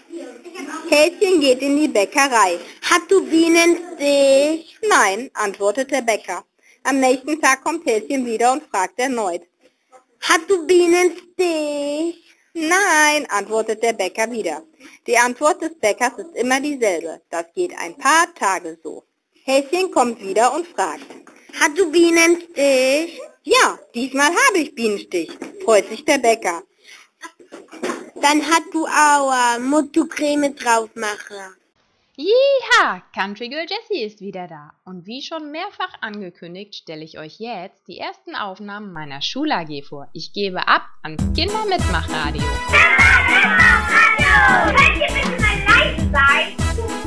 Häschen geht in die Bäckerei. Hat du Bienenstich? Nein, antwortet der Bäcker. Am nächsten Tag kommt Häschen wieder und fragt erneut. Hat du Bienenstich? Nein, antwortet der Bäcker wieder. Die Antwort des Bäckers ist immer dieselbe. Das geht ein paar Tage so. Häschen kommt wieder und fragt. Hat du Bienenstich? Ja, diesmal habe ich Bienenstich, freut sich der Bäcker. Dann hat du Aua, musst du Creme drauf machen. Jeha, Country Girl Jessie ist wieder da. Und wie schon mehrfach angekündigt, stelle ich euch jetzt die ersten Aufnahmen meiner Schul-AG vor. Ich gebe ab ans Kindermitmachradio. Mama, Mama, hallo! Könnt ihr bitte mal leise sein?